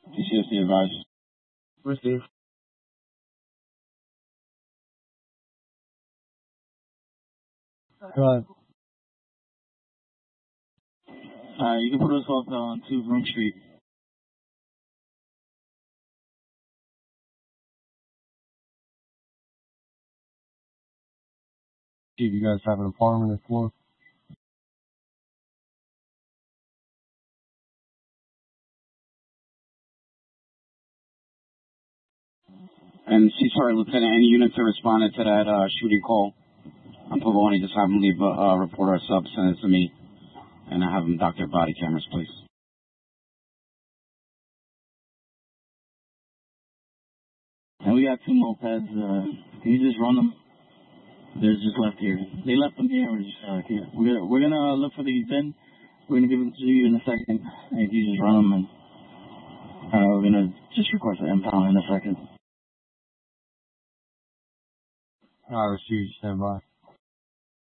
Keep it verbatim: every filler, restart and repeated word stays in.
T C S C advised. Receive. Go ahead. Uh, you can put us off on two Broom Street. Chief, you guys have an apartment at floor? And Ceasefire Lieutenant, any units that responded to that uh, shooting call on Pavoni, just have them leave a uh, report or sub, send it to me, and I have them dock their body cameras, please. And we got two mopeds. Uh, can you just run them? They're just left here. They left them here. We're just uh, here. We're gonna we're gonna look for these in. We're gonna give them to you in a second. And if you just run them, and uh, we're gonna just request an impound in a second. I received. Stand by.